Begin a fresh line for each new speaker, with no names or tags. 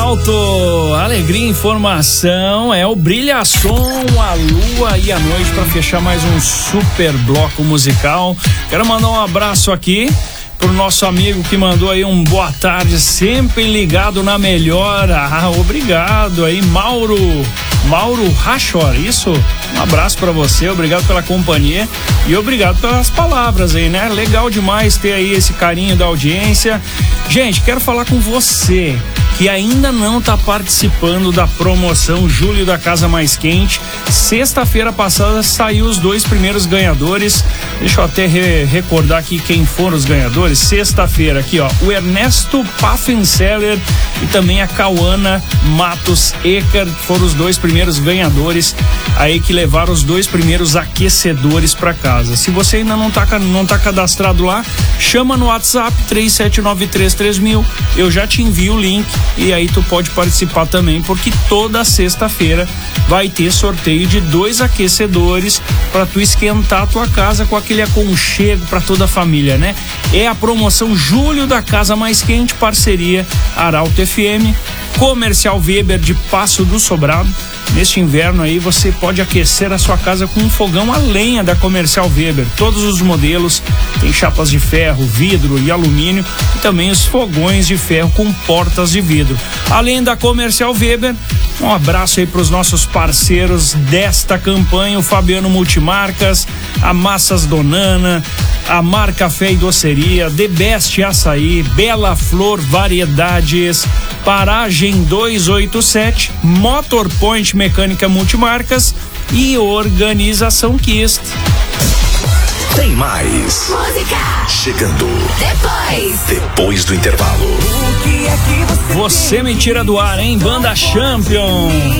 Arauto, alegria e informação, é o Brilha Som, a lua e a noite para fechar mais um super bloco musical. Quero mandar um abraço aqui pro nosso amigo que mandou aí um boa tarde, sempre ligado na melhor. Obrigado aí, Mauro Rachor, isso? Um abraço pra você, obrigado pela companhia e obrigado pelas palavras aí, né? Legal demais ter aí esse carinho da audiência. Gente, quero falar com você que ainda não está participando da promoção Julho da Casa Mais Quente. Sexta-feira passada saiu os 2 primeiros ganhadores. Deixa eu até recordar aqui quem foram os ganhadores. Sexta-feira aqui, ó, o Ernesto Paffenseller e também a Cauana Matos Ecker, que foram os 2 primeiros ganhadores aí que levaram os 2 primeiros aquecedores para casa. Se você ainda não tá cadastrado lá, chama no WhatsApp 37933000, eu já te envio o link e aí tu pode participar também, porque toda sexta-feira vai ter sorteio de 2 aquecedores para tu esquentar a tua casa com aquele aconchego para toda a família, né? É a promoção Julho da Casa Mais Quente, parceria Arauto FM, Comercial Weber de Passo do Sobrado. Neste inverno aí você pode aquecer a sua casa com um fogão a lenha da Comercial Weber. Todos os modelos tem chapas de ferro, vidro e alumínio e também os fogões de ferro com portas de vidro. Além da Comercial Weber, um abraço aí para os nossos parceiros desta campanha, o Fabiano Multimarcas, a Massas Donana, a Mar Café e Doceria, The Best Açaí, Bela Flor Variedades, Paragem 287, Motorpoint Mecânica Multimarcas e Organização Kist.
Tem mais música chegando depois do intervalo.
Você me tira do ar, hein? Banda Champion.